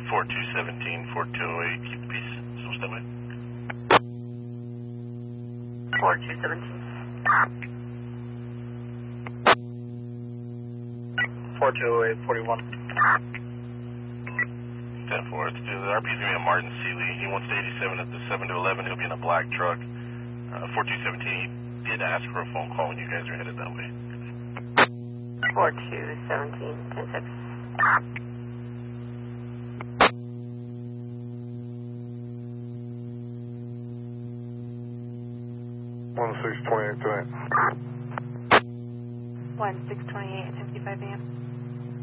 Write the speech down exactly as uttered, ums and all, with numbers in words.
four two seventeen, four two oh eight, keep the peace. So stay away. four two seventeen. four two oh eight, forty-one. ten four, it's, the R P is going to be a Martin Seeley. He wants to eighty-seven at the seven to eleven. He'll be in a black truck. Uh, four two seventeen, he did ask for a phone call when you guys are headed that way. four two seventeen, ten six. one six twenty-eight tonight. one six twenty-eight, fifty-five a m